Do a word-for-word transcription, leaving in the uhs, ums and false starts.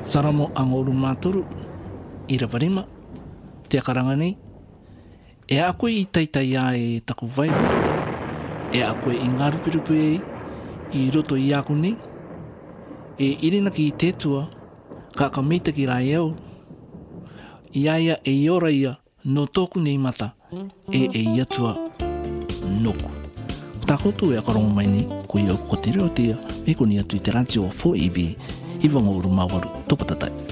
Saramo ang uru maturu ira varima te akaranga nei. E a koe i taitai a e taku vai. E a koe i ngā rupirupi e i roto i aku nei. E irina ki i tētua ka ka meita ki rai au. I aia e i ora ia no tōku nei mata e e i atua noku. Tā koutou e akarongo mai ni ko i au kote reo tia me ko ni atu i te ranti o fo E B i wanga uru mawaru topatatai.